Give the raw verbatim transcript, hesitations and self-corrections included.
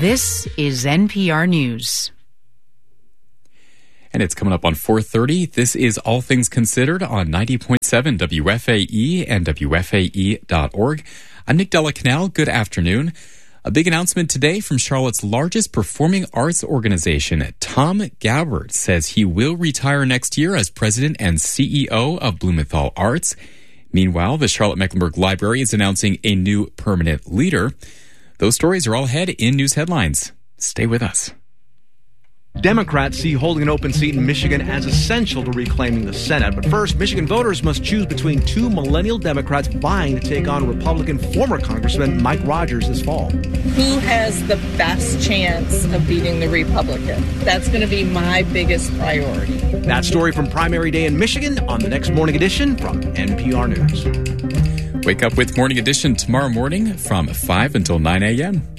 This is N P R News. And it's coming up on four thirty. This is All Things Considered on ninety point seven W F A E and W F A E dot org. I'm Nick Della Canal. Good afternoon. A big announcement today from Charlotte's largest performing arts organization. Tom Gabbard says he will retire next year as president and C E O of Blumenthal Arts. Meanwhile, the Charlotte-Mecklenburg Library is announcing a new permanent leader. Those stories are all ahead in news headlines. Stay with us. Democrats see holding an open seat in Michigan as essential to reclaiming the Senate. But first, Michigan voters must choose between two millennial Democrats vying to take on Republican former Congressman Mike Rogers this fall. Who has the best chance of beating the Republican? That's going to be my biggest priority. That story from primary day in Michigan on the next Morning Edition from N P R News. Wake up with Morning Edition tomorrow morning from five until nine a.m.